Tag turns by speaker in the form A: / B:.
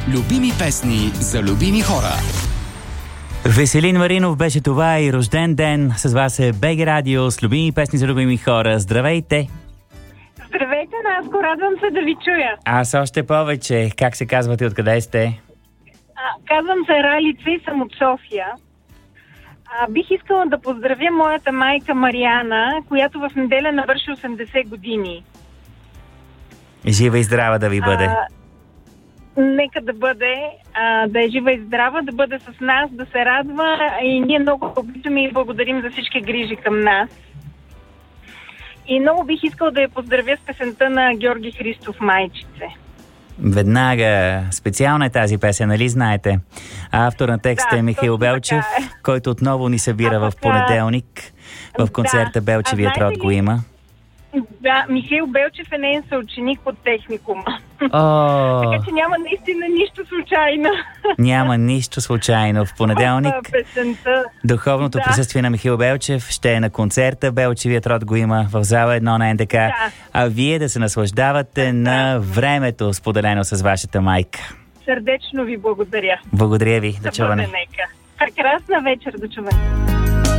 A: Любими песни за любими хора.
B: Веселин Маринов беше това и рожден ден. С вас е БГ Радио с любими песни за любими хора. Здравейте!
C: Здравейте, Наско, радвам се да ви чуя.
B: Аз още повече. Как се казвате и откъде сте?
C: Казвам се Ралица и съм от София. Бих искала да поздравя моята майка Мариана, която в неделя навърши 80 години.
B: Жива и здрава да ви бъде.
C: Нека да бъде, да е жива и здрава, да бъде с нас, да се радва и ние много обичаме и благодарим за всички грижи към нас. И много бих искала да я поздравя с песента на Георги Христов «Майчице».
B: Веднага. Специална е тази песен, нали знаете? Автор на текста е Михаил Белчев, който отново ни събира в понеделник в концерта «Белчевият род го има».
C: Да, Михаил Белчев е нейн съученик от техникума. Така че няма наистина нищо случайно.
B: Няма нищо случайно. В понеделник духовното присъствие на Михаил Белчев ще е на концерта «Белчевият род го има» в зала 1 на НДК. А вие да се наслаждавате на времето, споделено с вашата майка.
C: Сърдечно ви благодаря.
B: Благодаря ви. До чуване.
C: Прекрасна вечер, до чуване.